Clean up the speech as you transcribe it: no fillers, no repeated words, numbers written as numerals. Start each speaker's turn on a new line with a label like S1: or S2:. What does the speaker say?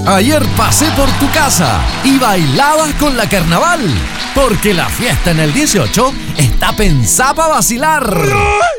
S1: Ayer pasé por tu casa y bailabas con la carnaval, porque la fiesta en el 18 está pensada para vacilar.